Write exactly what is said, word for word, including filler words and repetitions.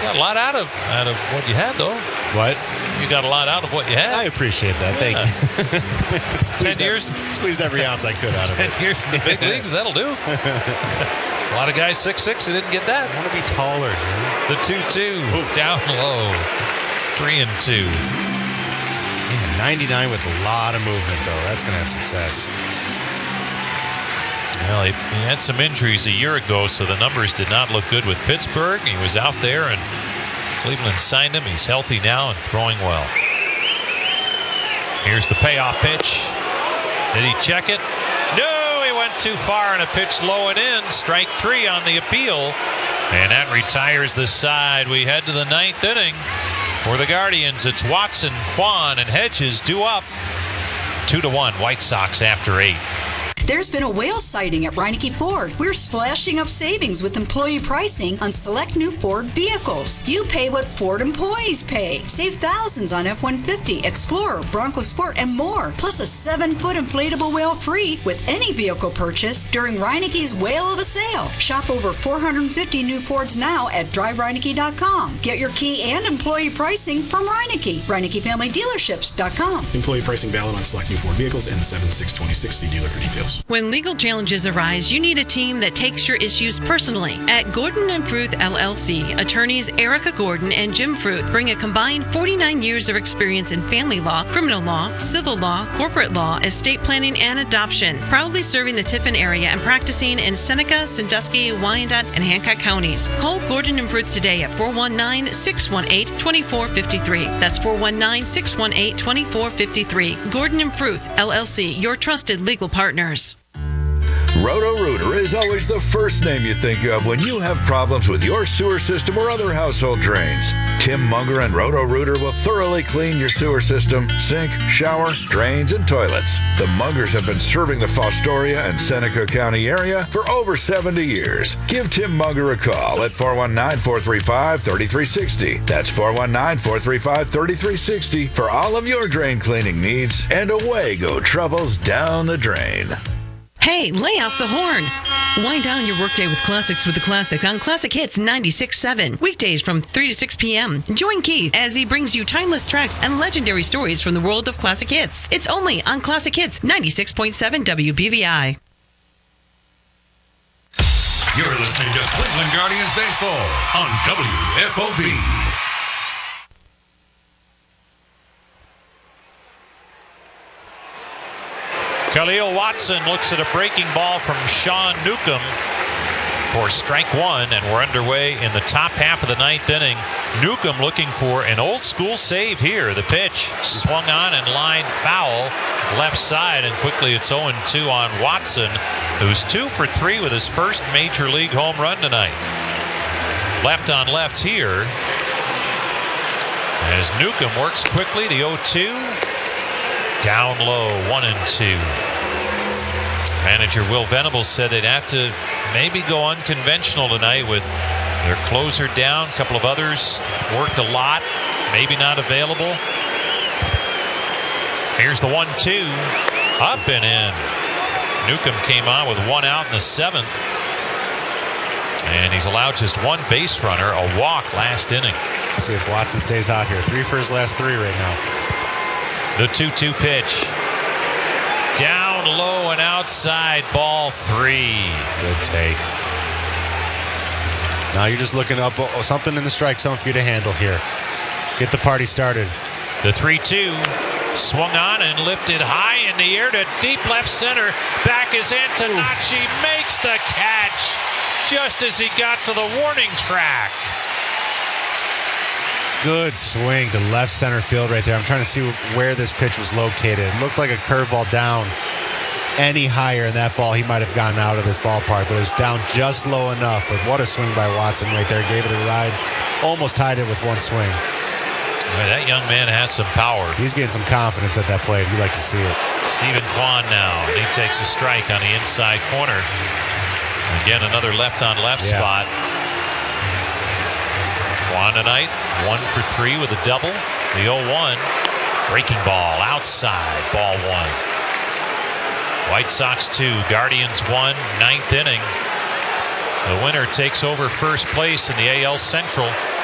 got a lot out of out of what you had, though. What? You got a lot out of what you had. I appreciate that. Thank Yeah. you. squeezed Ten years. Every, squeezed every ounce I could out of it. Ten years in the big leagues, that'll do. There's a lot of guys six six who didn't get that. I want to be taller, Jimmy. The two two down low. three and two. Man, ninety-nine with a lot of movement, though. That's going to have success. Well, he, he had some injuries a year ago, so the numbers did not look good with Pittsburgh. He was out there, and Cleveland signed him. He's healthy now and throwing well. Here's the payoff pitch. Did he check it? No, he went too far, and a pitch low and in. Strike three on the appeal, and that retires the side. We head to the ninth inning. For the Guardians, it's Watson, Kwan, and Hedges due up. Two to one, White Sox after eight. There's been a whale sighting at Reineke Ford. We're splashing up savings with employee pricing on select new Ford vehicles. You pay what Ford employees pay. Save thousands on F one fifty, Explorer, Bronco Sport, and more. Plus a seven-foot inflatable whale free with any vehicle purchase during Reineke's Whale of a Sale. Shop over four hundred fifty new Fords now at drive reineke dot com. Get your key and employee pricing from Reineke. Reineke Family Dealerships dot com. Employee pricing valid on select new Ford vehicles and seven six twenty-six. See dealer for details. When legal challenges arise, you need a team that takes your issues personally. At Gordon and Fruth L L C, attorneys Erica Gordon and Jim Fruth bring a combined forty-nine years of experience in family law, criminal law, civil law, corporate law, estate planning, and adoption. Proudly serving the Tiffin area and practicing in Seneca, Sandusky, Wyandotte, and Hancock counties. Call Gordon and Fruth today at four one nine, six one eight, two four five three. That's four one nine, six one eight, two four five three. Gordon and Fruth L L C, your trusted legal partners. Roto-Rooter is always the first name you think of when you have problems with your sewer system or other household drains. Tim Munger and Roto-Rooter will thoroughly clean your sewer system, sink, shower, drains, and toilets. The Mungers have been serving the Fostoria and Seneca County area for over seventy years. Give Tim Munger a call at four one nine, four three five, three three six zero. That's four one nine, four three five, three three six zero for all of your drain cleaning needs, and away go troubles down the drain. Hey, lay off the horn. Wind down your workday with classics with the Classic on Classic Hits ninety-six point seven. Weekdays from three to six p.m. Join Keith as he brings you timeless tracks and legendary stories from the world of classic hits. It's only on Classic Hits ninety-six point seven W B V I. You're listening to Cleveland Guardians Baseball on W F O B. Khalil Watson looks at a breaking ball from Sean Newcomb for strike one, and we're underway in the top half of the ninth inning. Newcomb looking for an old school save here. The pitch swung on and lined foul left side, and quickly it's oh and two on Watson, who's two for three with his first major league home run tonight. Left on left here as Newcomb works quickly. The oh two. Down low, one and two. Manager Will Venables said they'd have to maybe go unconventional tonight with their closer down. A couple of others worked a lot, maybe not available. Here's the one two, up and in. Newcomb came on with one out in the seventh, and he's allowed just one base runner, a walk last inning. Let's see if Watson stays out here. Three for his last three right now. The two two pitch. Down low and outside, ball three. Good take. Now you're just looking up oh, something in the strike zone for you to handle here. Get the party started. The three two swung on and lifted high in the air to deep left center. Back is Antonacci, makes the catch just as he got to the warning track. Good swing to left center field right there. I'm trying to see where this pitch was located. It looked like a curveball down. Any higher in that ball, he might have gotten out of this ballpark, but it was down just low enough. But what a swing by Watson right there. Gave it a ride. Almost tied it with one swing. Boy, that young man has some power. He's getting some confidence at that plate. You like to see it. Stephen Kwan now. He takes a strike on the inside corner. Again, another left on left yeah. spot. Kwan tonight, one for three with a double. The oh one, breaking ball outside, ball one. White Sox two, Guardians one, ninth inning. The winner takes over first place in the A L Central.